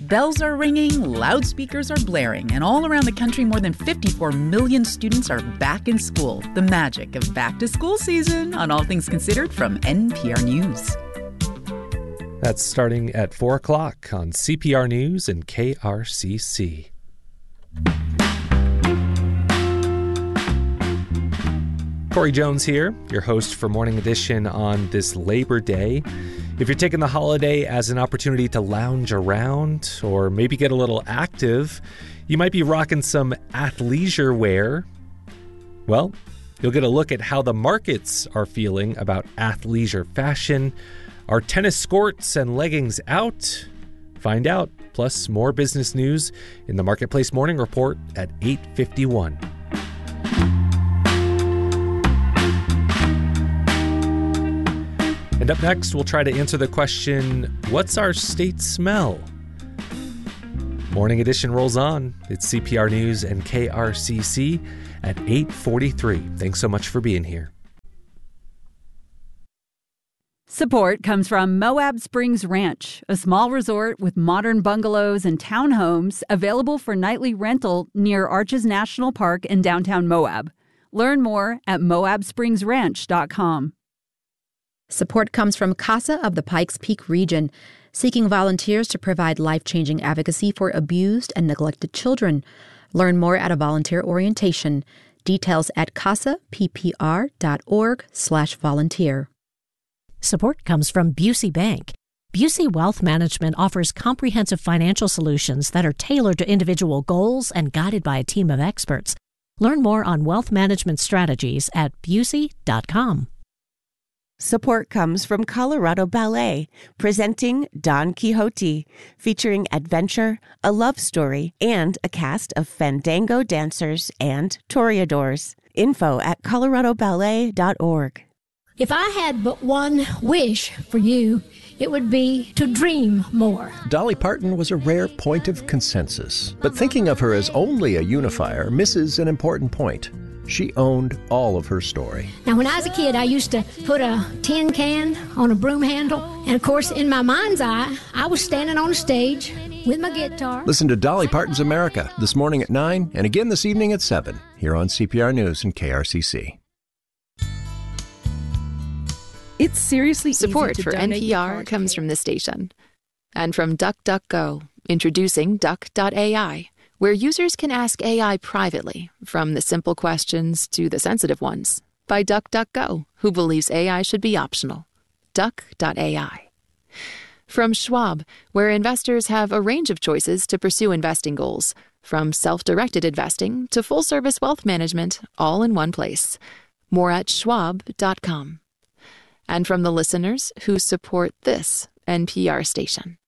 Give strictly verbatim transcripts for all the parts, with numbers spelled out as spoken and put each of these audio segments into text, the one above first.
Bells are ringing, loudspeakers are blaring, and all around the country, more than fifty-four million students are back in school. The magic of back-to-school season on All Things Considered from N P R News. That's starting at four o'clock on C P R News and K R C C. Corey Jones here, your host for Morning Edition on this Labor Day. If you're taking the holiday as an opportunity to lounge around or maybe get a little active, you might be rocking some athleisure wear. Well, you'll get a look at how the markets are feeling about athleisure fashion. Are tennis skirts and leggings out? Find out, plus more business news in the Marketplace Morning Report at eight fifty-one. And up next, we'll try to answer the question, what's our state smell? Morning Edition rolls on. It's C P R News and K R C C at eight forty-three. Thanks so much for being here. Support comes from Moab Springs Ranch, a small resort with modern bungalows and townhomes available for nightly rental near Arches National Park in downtown Moab. Learn more at moab springs ranch dot com. Support comes from CASA of the Pikes Peak region, seeking volunteers to provide life-changing advocacy for abused and neglected children. Learn more at a volunteer orientation. Details at casappr.org slash volunteer. Support comes from Busey Bank. Busey Wealth Management offers comprehensive financial solutions that are tailored to individual goals and guided by a team of experts. Learn more on wealth management strategies at busey dot com. Support comes from Colorado Ballet, presenting Don Quixote, featuring adventure, a love story, and a cast of fandango dancers and toreadors. Info at colorado ballet dot org. If I had but one wish for you, it would be to dream more. Dolly Parton was a rare point of consensus, but thinking of her as only a unifier misses an important point. She owned all of her story. Now, when I was a kid, I used to put a tin can on a broom handle. And, of course, in my mind's eye, I was standing on a stage with my guitar. Listen to Dolly Parton's America this morning at nine and again this evening at seven here on C P R News and K R C C. It's seriously Support easy to for N P R comes from this station. And from DuckDuckGo, introducing duck dot A I, where users can ask A I privately, from the simple questions to the sensitive ones, by DuckDuckGo, who believes A I should be optional. duck dot A I. From Schwab, where investors have a range of choices to pursue investing goals, from self-directed investing to full-service wealth management, all in one place. More at schwab dot com. And from the listeners who support this N P R station.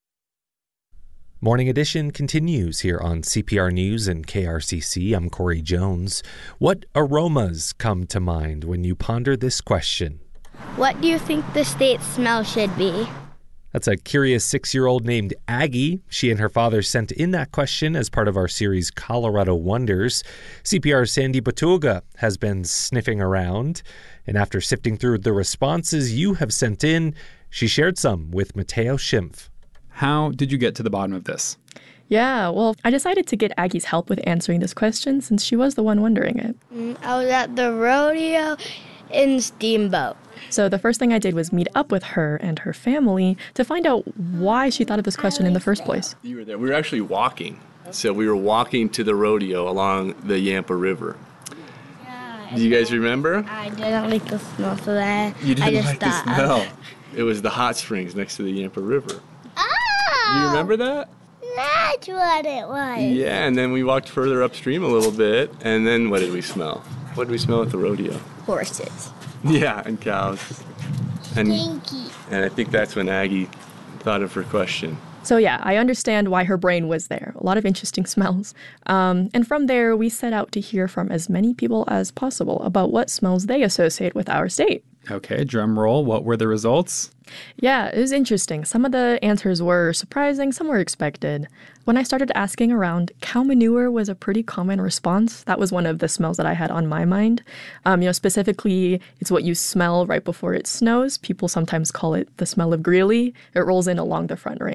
Morning Edition continues here on C P R News and K R C C. I'm Corey Jones. What aromas come to mind when you ponder this question? What do you think the state smell should be? That's a curious six-year-old named Aggie. She and her father sent in that question as part of our series Colorado Wonders. C P R's Sandy Batuga has been sniffing around, and after sifting through the responses you have sent in, she shared some with Mateo Schimpf. How did you get to the bottom of this? Yeah, well, I decided to get Aggie's help with answering this question since she was the one wondering it. Mm, I was at the rodeo in Steamboat. So the first thing I did was meet up with her and her family to find out why she thought of this question in the first place. You were there. We were actually walking. So we were walking to the rodeo along the Yampa River. Yeah, Do you guys remember? I didn't like the smell of that. You didn't I just like thought the smell. It was the hot springs next to the Yampa River. Oh! Do you remember that? That's what it was. Yeah, and then we walked further upstream a little bit, and then what did we smell? What did we smell at the rodeo? Horses. Yeah, and cows. And, Stinky. and I think that's when Aggie thought of her question. So yeah, I understand why her brain was there. A lot of interesting smells. Um, and from there, we set out to hear from as many people as possible about what smells they associate with our state. Okay, drum roll. What were the results? Yeah, it was interesting. Some of the answers were surprising, some were expected. When I started asking around, cow manure was a pretty common response. That was one of the smells that I had on my mind. Um, you know, specifically, it's what you smell right before it snows. People sometimes call it the smell of Greeley. It rolls in along the Front Range.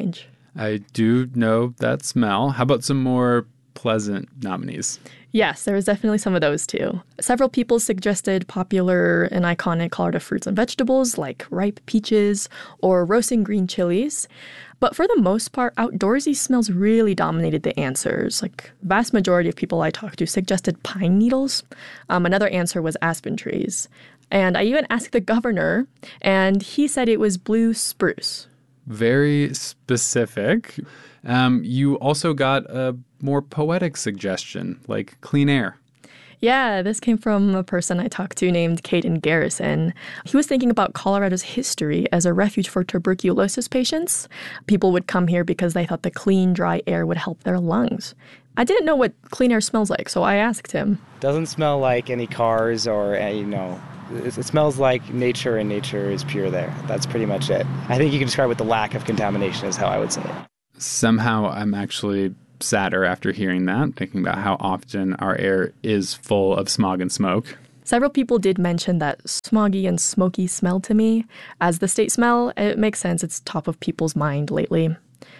I do know that smell. How about some more pleasant nominees? Yes, there was definitely some of those too. Several people suggested popular and iconic Colorado fruits and vegetables like ripe peaches or roasting green chilies. But for the most part, outdoorsy smells really dominated the answers. Like, the vast majority of people I talked to suggested pine needles. Um, another answer was aspen trees. And I even asked the governor, and he said it was blue spruce. Very specific. Um, you also got a more poetic suggestion, like clean air. Yeah, this came from a person I talked to named Caden Garrison. He was thinking about Colorado's history as a refuge for tuberculosis patients. People would come here because they thought the clean, dry air would help their lungs. I didn't know what clean air smells like, so I asked him. Doesn't smell like any cars or, you know, it, it smells like nature, and nature is pure there. That's pretty much it. I think you can describe it with the lack of contamination is how I would say it. Somehow I'm actually sadder after hearing that, thinking about how often our air is full of smog and smoke. Several people did mention that smoggy and smoky smell to me. As the state smell, it makes sense. It's top of people's mind lately.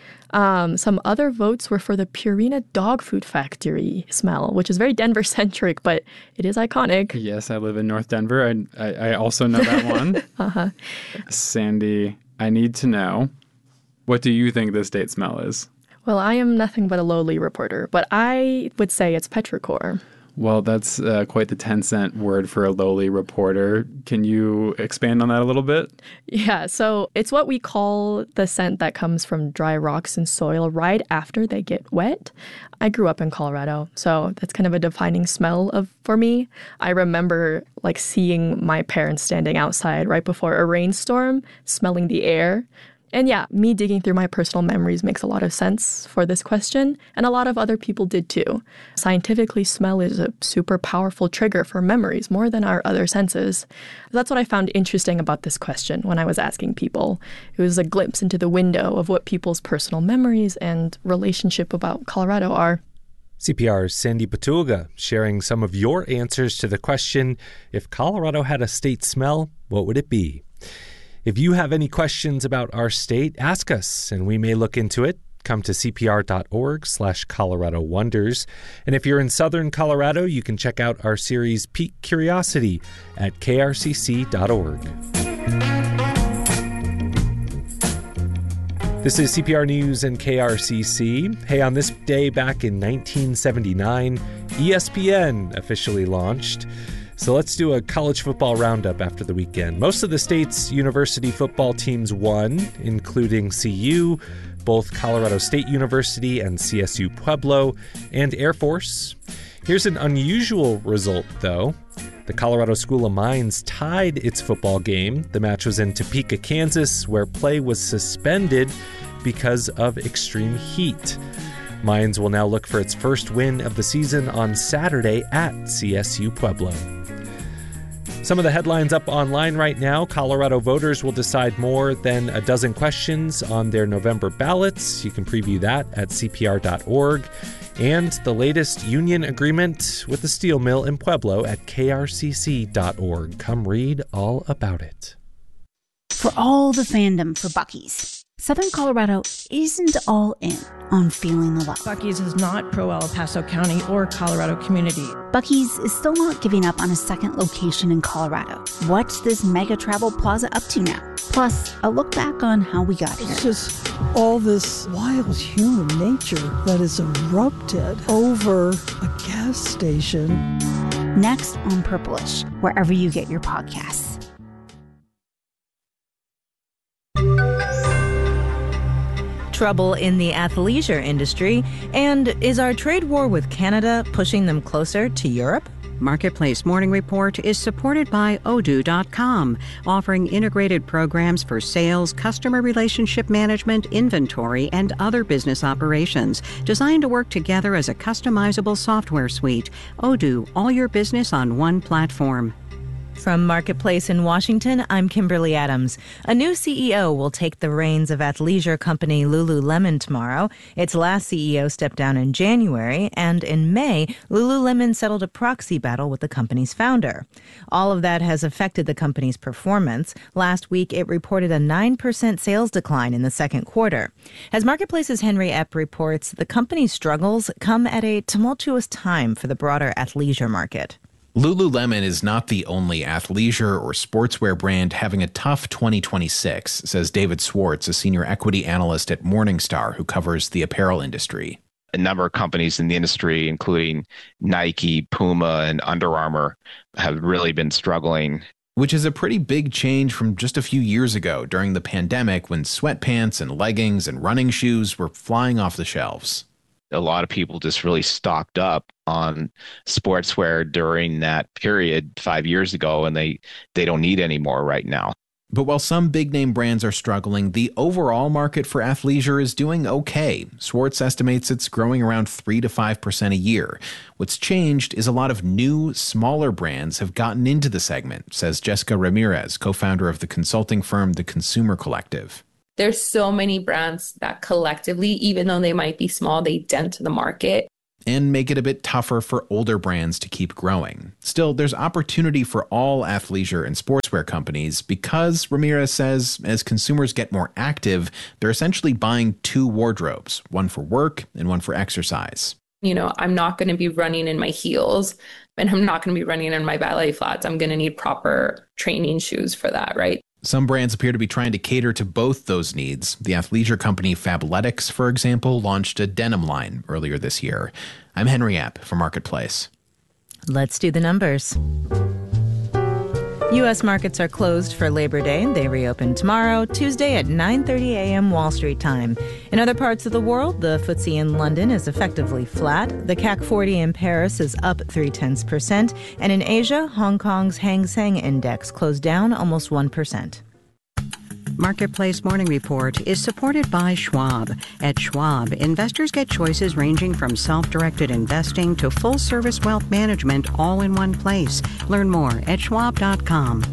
Um, some other votes were for the Purina dog food factory smell, which is very Denver-centric, but it is iconic. Yes, I live in North Denver. I, I, I also know that one. uh-huh. Sandy, I need to know, what do you think the state smell is? Well, I am nothing but a lowly reporter, but I would say it's petrichor. Well, that's uh, quite the ten-cent word for a lowly reporter. Can you expand on that a little bit? Yeah, so it's what we call the scent that comes from dry rocks and soil right after they get wet. I grew up in Colorado, so that's kind of a defining smell of for me. I remember like seeing my parents standing outside right before a rainstorm, smelling the air. And yeah, me digging through my personal memories makes a lot of sense for this question, and a lot of other people did too. Scientifically, smell is a super powerful trigger for memories, more than our other senses. That's what I found interesting about this question when I was asking people. It was a glimpse into the window of what people's personal memories and relationship about Colorado are. C P R's Sandy Patulga sharing some of your answers to the question, if Colorado had a state smell, what would it be? If you have any questions about our state, ask us, and we may look into it. Come to cpr.org slash Colorado Wonders. And if you're in southern Colorado, you can check out our series Peak Curiosity at k r c c dot org. This is C P R News and K R C C. Hey, on this day back in nineteen seventy-nine, E S P N officially launched. So let's do a college football roundup after the weekend. Most of the state's university football teams won, including C U, both Colorado State University and C S U Pueblo, and Air Force. Here's an unusual result, though. The Colorado School of Mines tied its football game. The match was in Topeka, Kansas, where play was suspended because of extreme heat. Mines will now look for its first win of the season on Saturday at C S U Pueblo. Some of the headlines up online right now. Colorado voters will decide more than a dozen questions on their November ballots. You can preview that at c p r dot org. And the latest union agreement with the steel mill in Pueblo at k r c c dot org. Come read all about it. For all the fandom for Buc-ee's, Southern Colorado isn't all in on feeling the love. Buc-ee's is not pro El Paso County or Colorado community. Buc-ee's is still not giving up on a second location in Colorado. What's this mega travel plaza up to now? Plus, a look back on how we got here. It's just all this wild human nature that has erupted over a gas station. Next on Purplish, wherever you get your podcasts. Trouble in the athleisure industry, and is our trade war with Canada pushing them closer to Europe? Marketplace Morning Report is supported by Odoo dot com, offering integrated programs for sales, customer relationship management, inventory, and other business operations, designed to work together as a customizable software suite. Odoo, all your business on one platform. From Marketplace in Washington, I'm Kimberly Adams. A new C E O will take the reins of athleisure company Lululemon tomorrow. Its last C E O stepped down in January, and in May, Lululemon settled a proxy battle with the company's founder. All of that has affected the company's performance. Last week, it reported a nine percent sales decline in the second quarter. As Marketplace's Henry Epp reports, the company's struggles come at a tumultuous time for the broader athleisure market. Lululemon is not the only athleisure or sportswear brand having a tough twenty twenty-six, says David Swartz, a senior equity analyst at Morningstar who covers the apparel industry. A number of companies in the industry, including Nike, Puma, and Under Armour, have really been struggling. Which is a pretty big change from just a few years ago during the pandemic when sweatpants and leggings and running shoes were flying off the shelves. A lot of people just really stocked up on sportswear during that period five years ago, and they, they don't need any more right now. But while some big-name brands are struggling, the overall market for athleisure is doing okay. Swartz estimates it's growing around three to five percent a year. What's changed is a lot of new, smaller brands have gotten into the segment, says Jessica Ramirez, co-founder of the consulting firm The Consumer Collective. There's so many brands that collectively, even though they might be small, they dent the market. And make it a bit tougher for older brands to keep growing. Still, there's opportunity for all athleisure and sportswear companies because, Ramirez says, as consumers get more active, they're essentially buying two wardrobes, one for work and one for exercise. You know, I'm not going to be running in my heels and I'm not going to be running in my ballet flats. I'm going to need proper training shoes for that, right? Some brands appear to be trying to cater to both those needs. The athleisure company Fabletics, for example, launched a denim line earlier this year. I'm Henry Epp for Marketplace. Let's do the numbers. U S markets are closed for Labor Day. They reopen tomorrow, Tuesday at nine thirty a.m. Wall Street time. In other parts of the world, the F T S E in London is effectively flat. The C A C forty in Paris is up three tenths percent. And in Asia, Hong Kong's Hang Seng Index closed down almost one percent. Marketplace Morning Report is supported by Schwab. At Schwab, investors get choices ranging from self-directed investing to full-service wealth management all in one place. Learn more at schwab dot com.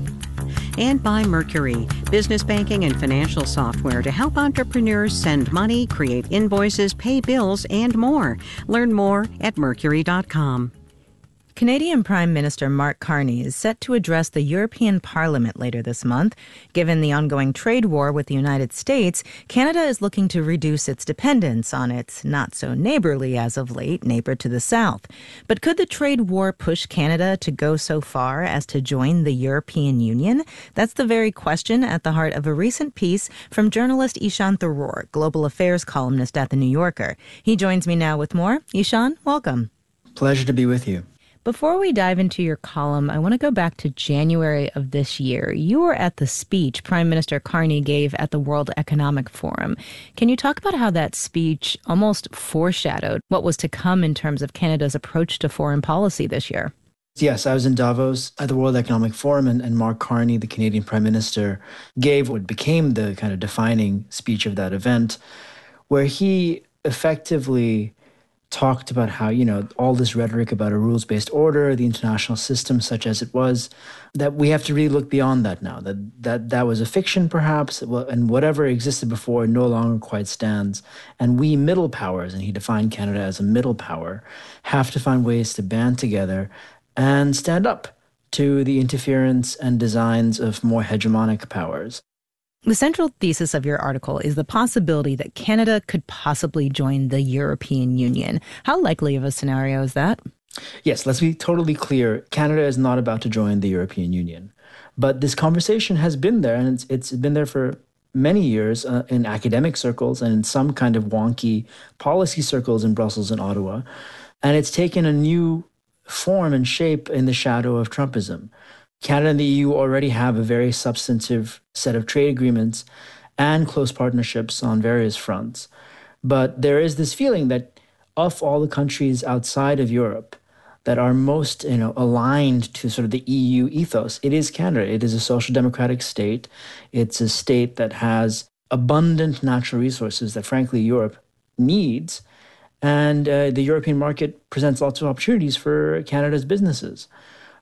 And by Mercury, business banking and financial software to help entrepreneurs send money, create invoices, pay bills, and more. Learn more at mercury dot com. Canadian Prime Minister Mark Carney is set to address the European Parliament later this month. Given the ongoing trade war with the United States, Canada is looking to reduce its dependence on its not-so-neighborly as of late neighbor to the south. But could the trade war push Canada to go so far as to join the European Union? That's the very question at the heart of a recent piece from journalist Ishan Tharoor, global affairs columnist at The New Yorker. He joins me now with more. Ishan, welcome. Pleasure to be with you. Before we dive into your column, I want to go back to January of this year. You were at the speech Prime Minister Carney gave at the World Economic Forum. Can you talk about how that speech almost foreshadowed what was to come in terms of Canada's approach to foreign policy this year? Yes, I was in Davos at the World Economic Forum, and, and Mark Carney, the Canadian Prime Minister, gave what became the kind of defining speech of that event, where he effectively talked about how, you know, all this rhetoric about a rules-based order, the international system such as it was, that we have to really look beyond that now, that that, that was a fiction perhaps, and whatever existed before no longer quite stands. And we middle powers, and he defined Canada as a middle power, have to find ways to band together and stand up to the interference and designs of more hegemonic powers. The central thesis of your article is the possibility that Canada could possibly join the European Union. How likely of a scenario is that? Yes, let's be totally clear. Canada is not about to join the European Union. But this conversation has been there, and it's, it's been there for many years uh, in academic circles and in some kind of wonky policy circles in Brussels and Ottawa. And it's taken a new form and shape in the shadow of Trumpism. Canada and the E U already have a very substantive set of trade agreements and close partnerships on various fronts. But there is this feeling that of all the countries outside of Europe that are most, you know, aligned to sort of the E U ethos, it is Canada. It is a social democratic state. It's a state that has abundant natural resources that, frankly, Europe needs. And uh, the European market presents lots of opportunities for Canada's businesses.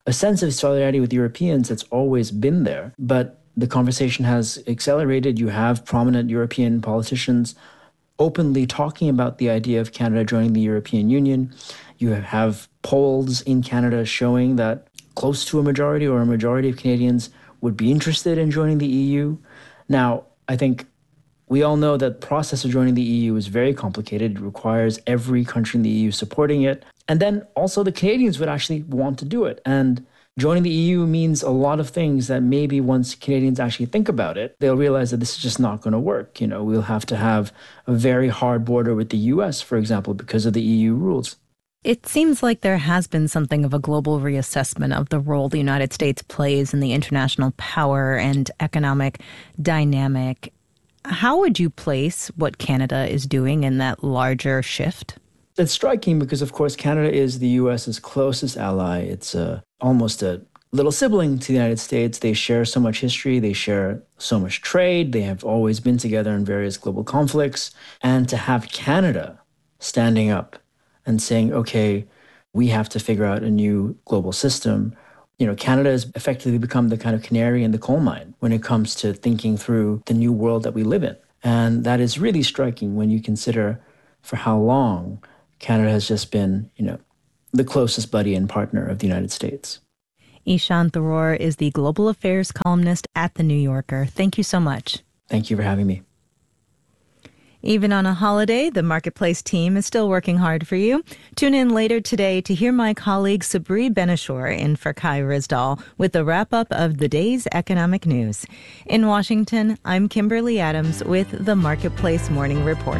a sense of solidarity with Europeans that's always been there. But the conversation has accelerated. You have prominent European politicians openly talking about the idea of Canada joining the European Union. You have polls in Canada showing that close to a majority or a majority of Canadians would be interested in joining the E U. Now, I think we all know that the process of joining the E U is very complicated. It requires every country in the E U supporting it. And then also the Canadians would actually want to do it. And joining the E U means a lot of things that maybe once Canadians actually think about it, they'll realize that this is just not going to work. You know, we'll have to have a very hard border with the U S, for example, because of the E U rules. It seems like there has been something of a global reassessment of the role the United States plays in the international power and economic dynamic. How would you place what Canada is doing in that larger shift? It's striking because, of course, Canada is the U S's closest ally. It's a, almost a little sibling to the United States. They share so much history. They share so much trade. They have always been together in various global conflicts. And to have Canada standing up and saying, okay, we have to figure out a new global system. You know, Canada has effectively become the kind of canary in the coal mine when it comes to thinking through the new world that we live in. And that is really striking when you consider for how long Canada has just been, you know, the closest buddy and partner of the United States. Ishan Tharoor is the global affairs columnist at The New Yorker. Thank you so much. Thank you for having me. Even on a holiday, the Marketplace team is still working hard for you. Tune in later today to hear my colleague Sabri Benishore in for Kai Rizdal with the wrap-up of the day's economic news. In Washington, I'm Kimberly Adams with the Marketplace Morning Report.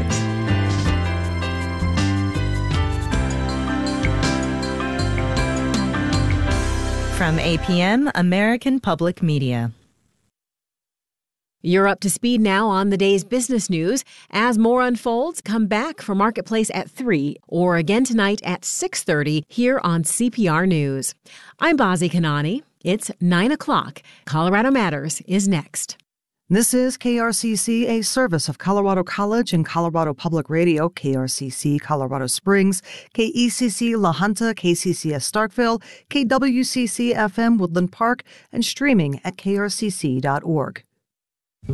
From A P M, American Public Media. You're up to speed now on the day's business news. As more unfolds, come back for Marketplace at three or again tonight at six thirty here on C P R News. I'm Bazi Kanani. It's nine o'clock. Colorado Matters is next. This is K R C C, a service of Colorado College and Colorado Public Radio, K R C C Colorado Springs, K E C C La Junta, K C C S Starkville, K W C C F M Woodland Park, and streaming at K R C C dot org.